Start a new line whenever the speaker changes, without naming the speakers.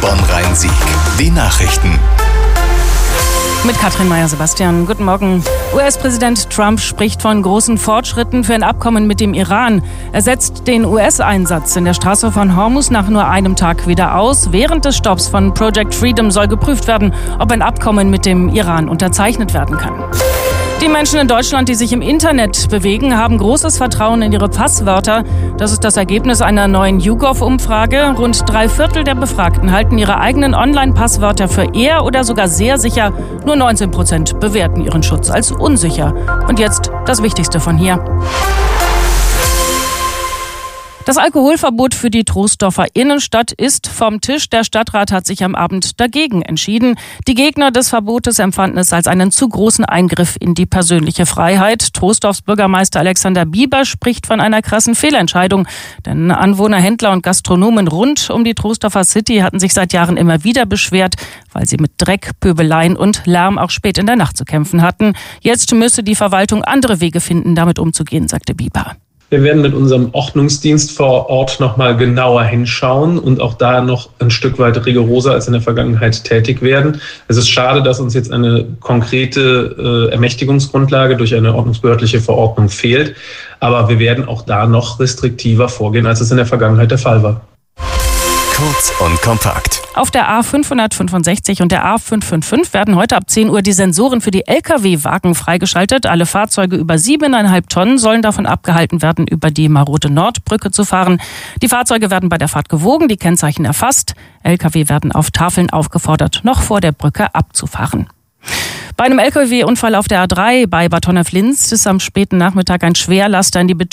Bonn-Rhein-Sieg. Die Nachrichten.
Mit Katrin Meyer-Sebastian. Guten Morgen. US-Präsident Trump spricht von großen Fortschritten für ein Abkommen mit dem Iran. Er setzt den US-Einsatz in der Straße von Hormuz nach nur einem Tag wieder aus. Während des Stopps von Project Freedom soll geprüft werden, ob ein Abkommen mit dem Iran unterzeichnet werden kann. Die Menschen in Deutschland, die sich im Internet bewegen, haben großes Vertrauen in ihre Passwörter. Das ist das Ergebnis einer neuen YouGov-Umfrage. Rund 3/4 der Befragten halten ihre eigenen Online-Passwörter für eher oder sogar sehr sicher. Nur 19% bewerten ihren Schutz als unsicher. Und jetzt das Wichtigste von hier. Das Alkoholverbot für die Troisdorfer Innenstadt ist vom Tisch. Der Stadtrat hat sich am Abend dagegen entschieden. Die Gegner des Verbotes empfanden es als einen zu großen Eingriff in die persönliche Freiheit. Troisdorfs Bürgermeister Alexander Bieber spricht von einer krassen Fehlentscheidung. Denn Anwohner, Händler und Gastronomen rund um die Troisdorfer City hatten sich seit Jahren immer wieder beschwert, weil sie mit Dreck, Pöbeleien und Lärm auch spät in der Nacht zu kämpfen hatten. Jetzt müsse die Verwaltung andere Wege finden, damit umzugehen, sagte Bieber.
Wir werden mit unserem Ordnungsdienst vor Ort noch mal genauer hinschauen und auch da noch ein Stück weit rigoroser als in der Vergangenheit tätig werden. Es ist schade, dass uns jetzt eine konkrete Ermächtigungsgrundlage durch eine ordnungsbehördliche Verordnung fehlt. Aber wir werden auch da noch restriktiver vorgehen, als es in der Vergangenheit der Fall war.
Kurz und kompakt.
Auf der A565 und der A555 werden heute ab 10 Uhr die Sensoren für die Lkw-Wagen freigeschaltet. Alle Fahrzeuge über 7,5 Tonnen sollen davon abgehalten werden, über die marode Nordbrücke zu fahren. Die Fahrzeuge werden bei der Fahrt gewogen, die Kennzeichen erfasst. Lkw werden auf Tafeln aufgefordert, noch vor der Brücke abzufahren. Bei einem Lkw-Unfall auf der A3 bei Bad Honnef-Linz ist am späten Nachmittag ein Schwerlaster in die